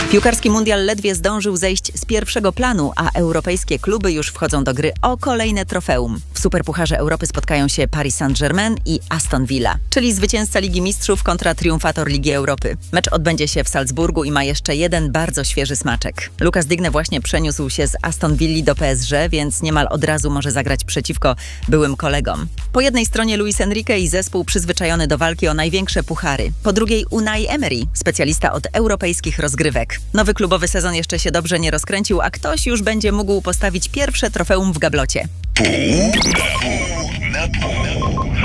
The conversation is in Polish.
Piłkarski mundial ledwie zdążył zejść z pierwszego planu, a europejskie kluby już wchodzą do gry o kolejne trofeum. W Superpucharze Europy spotkają się Paris Saint-Germain i Aston Villa, czyli zwycięzca Ligi Mistrzów kontra triumfator Ligi Europy. Mecz odbędzie się w Salzburgu i ma jeszcze jeden bardzo świeży smaczek. Lucas Digne właśnie przeniósł się z Aston Villi do PSG, więc niemal od razu może zagrać przeciwko byłym kolegom. Po jednej stronie Luis Enrique i zespół przyzwyczajony do walki o największe puchary. Po drugiej Unai Emery, specjalista od europejskich rozgrywek. Nowy klubowy sezon jeszcze się dobrze nie rozkręcił, a ktoś już będzie mógł postawić pierwsze trofeum w gablocie. Pół na pół.